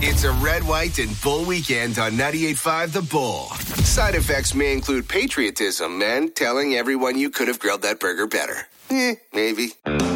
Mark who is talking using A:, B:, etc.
A: It's a red, white, and bull weekend on 98.5 The Bull. Side effects may include patriotism and telling everyone you could have grilled that burger better. Maybe.